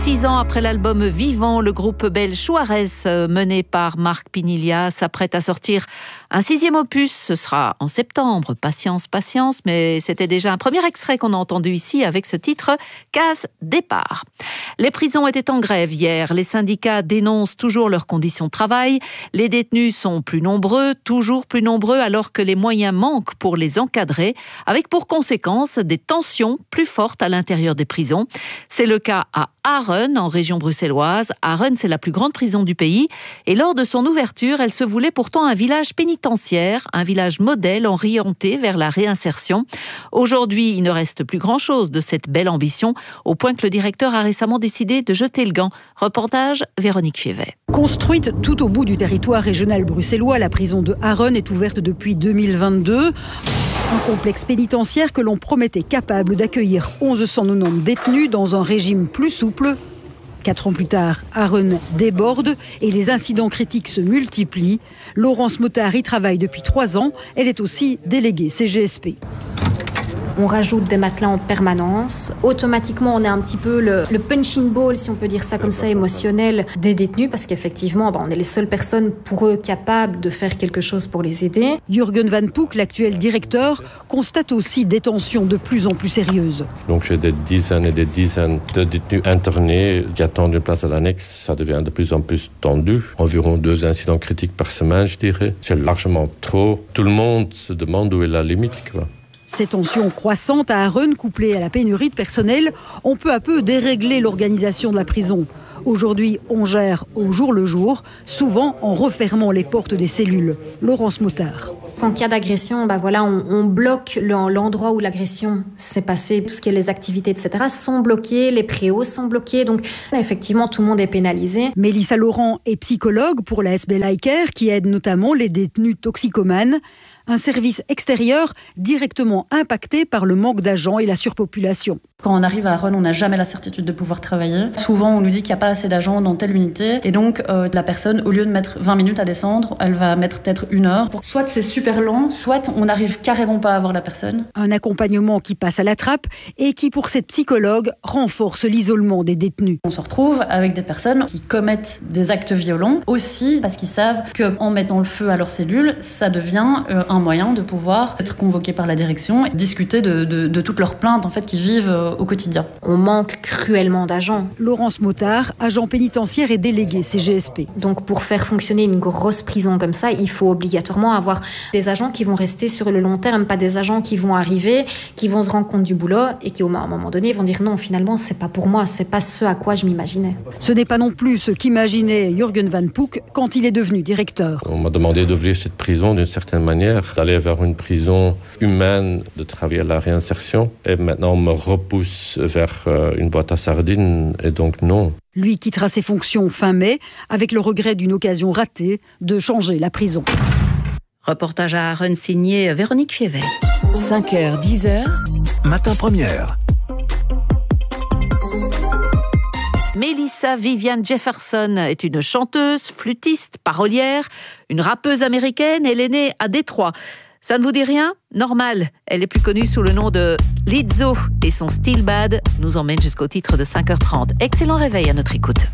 6 ans après l'album Vivant, le groupe belge Juarez, mené par Marc Pinilla, s'apprête à sortir un 6e opus. Ce sera en septembre. Patience, patience, mais c'était déjà un premier extrait qu'on a entendu ici avec ce titre, Case départ. Les prisons étaient en grève hier. Les syndicats dénoncent toujours leurs conditions de travail. Les détenus sont plus nombreux, toujours plus nombreux, alors que les moyens manquent pour les encadrer, avec pour conséquence des tensions plus fortes à l'intérieur des prisons. C'est le cas à Aaren, en région bruxelloise. Aaren, c'est la plus grande prison du pays. Et lors de son ouverture, elle se voulait pourtant un village pénitentiaire, un village modèle orienté vers la réinsertion. Aujourd'hui, il ne reste plus grand-chose de cette belle ambition, au point que le directeur a récemment décidé de jeter le gant. Reportage, Véronique Fievet. Construite tout au bout du territoire régional bruxellois, la prison de Aaren est ouverte depuis 2022. Un complexe pénitentiaire que l'on promettait capable d'accueillir 1190 détenus dans un régime plus souple. 4 ans plus tard, Aaren déborde et les incidents critiques se multiplient. Laurence Motard y travaille depuis 3 ans. Elle est aussi déléguée CGSP. On rajoute des matelas en permanence. Automatiquement, on est un petit peu le punching ball, si on peut dire ça comme ça, émotionnel des détenus, parce qu'effectivement, on est les seules personnes pour eux capables de faire quelque chose pour les aider. Jürgen Van Poek, l'actuel directeur, constate aussi des tensions de plus en plus sérieuses. Donc j'ai des dizaines et des dizaines de détenus internés qui attendent une place à l'annexe. Ça devient de plus en plus tendu. Environ 2 incidents critiques par semaine, je dirais. C'est largement trop. Tout le monde se demande où est la limite, quoi. Ces tensions croissantes à Aaren, couplées à la pénurie de personnel, ont peu à peu déréglé l'organisation de la prison. Aujourd'hui, on gère au jour le jour, souvent en refermant les portes des cellules. Laurence Motard. Quand il y a d'agression, on bloque l'endroit où l'agression s'est passée. Tout ce qui est les activités, etc. sont bloquées, les préaux sont bloqués. Donc, effectivement, tout le monde est pénalisé. Mélissa Laurent est psychologue pour la SB Liker, qui aide notamment les détenus toxicomanes. Un service extérieur directement impacté par le manque d'agents et la surpopulation. Quand on arrive à Aaren, on n'a jamais la certitude de pouvoir travailler. Souvent, on nous dit qu'il n'y a pas assez d'agents dans telle unité. Et donc, la personne, au lieu de mettre 20 minutes à descendre, elle va mettre peut-être 1 heure. Soit c'est super lent, soit on n'arrive carrément pas à voir la personne. Un accompagnement qui passe à la trappe et qui, pour cette psychologue, renforce l'isolement des détenus. On se retrouve avec des personnes qui commettent des actes violents, aussi parce qu'ils savent qu'en mettant le feu à leurs cellules, ça devient un moyen de pouvoir être convoqué par la direction et discuter de toutes leurs plaintes en fait, qu'ils vivent au quotidien. On manque cruellement d'agents. Laurence Motard, agent pénitentiaire et déléguée CGSP. Donc pour faire fonctionner une grosse prison comme ça, il faut obligatoirement avoir des agents qui vont rester sur le long terme, pas des agents qui vont arriver, qui vont se rendre compte du boulot et qui, à un moment donné, vont dire non, finalement, c'est pas pour moi, c'est pas ce à quoi je m'imaginais. Ce n'est pas non plus ce qu'imaginait Jürgen Van Poek quand il est devenu directeur. On m'a demandé d'ouvrir cette prison d'une certaine manière, d'aller vers une prison humaine, de travailler à la réinsertion. Et maintenant, on me repousse vers une boîte à sardines, et donc non. Lui quittera ses fonctions fin mai, avec le regret d'une occasion ratée de changer la prison. Reportage à Aaren signé Véronique Fievet. 5h, 10h, Matin Première. Melissa Vivian Jefferson est une chanteuse, flûtiste, parolière, une rappeuse américaine. Elle est née à Détroit. Ça ne vous dit rien ? Normal. Elle est plus connue sous le nom de Lizzo et son Still Bad nous emmène jusqu'au titre de 5h30. Excellent réveil à notre écoute.